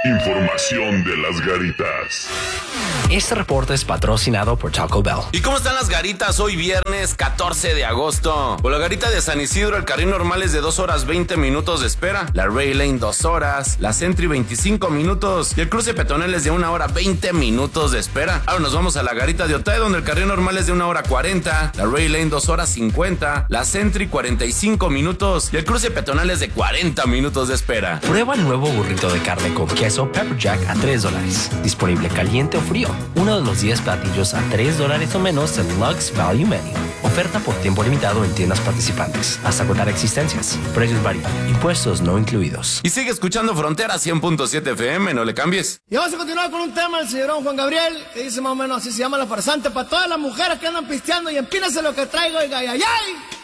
Información de las Garitas. Este reporte es patrocinado por Taco Bell. ¿Y cómo están las garitas hoy viernes 14 de agosto? Por la garita de San Isidro, el carril normal es de 2 horas 20 minutos de espera. La Ray Lane 2 horas. La Sentry 25 minutos. Y el cruce peatonal es de 1 hora 20 minutos de espera. Ahora nos vamos a la garita de Otay, donde el carril normal es de 1 hora 40. La Ray Lane 2 horas 50. La Sentry 45 minutos. Y el cruce peatonal es de 40 minutos de espera. Prueba el nuevo burrito de carne con queso Pepper Jack a $3. Disponible caliente o frío. Uno de los 10 platillos a $3 o menos del Lux Value Menu. Oferta por tiempo limitado en tiendas participantes. Hasta agotar existencias. Precios varían. Impuestos no incluidos. Y sigue escuchando Frontera 100.7 FM, no le cambies. Y vamos a continuar con un tema del señor Juan Gabriel, que dice más o menos así, se llama La Farsante, para todas las mujeres que andan pisteando y empínense lo que traigo, y ay, ay, ay.